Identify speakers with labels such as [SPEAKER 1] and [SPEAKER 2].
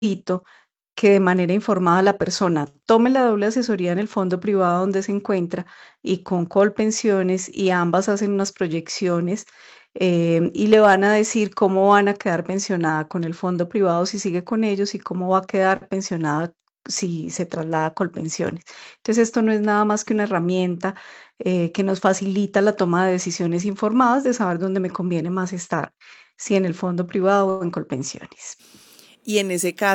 [SPEAKER 1] que de manera informada la persona tome la doble asesoría en el fondo privado donde se encuentra y con Colpensiones, y ambas hacen unas proyecciones y le van a decir cómo van a quedar pensionada con el fondo privado si sigue con ellos y cómo va a quedar pensionada si se traslada a Colpensiones. Entonces esto no es nada más que una herramienta que nos facilita la toma de decisiones informadas de saber dónde me conviene más estar, si en el fondo privado o en Colpensiones.
[SPEAKER 2] Y en ese caso,